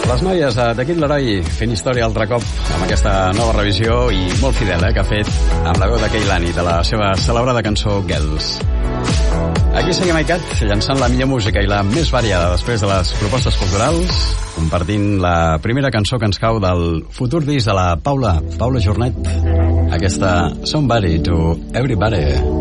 Les noies de Kid Laroi fent història altre cop amb aquesta nova revisió i molt fidel, que ha fet amb la veu de Kehlani de la seva celebrada cançó Girls. Aquí seguim ICAT, llançant la millor música i la més variada després de les propostes culturals, compartint la primera cançó que ens cau del futur disc de la Paula Jornet, aquesta Somebody to Everybody.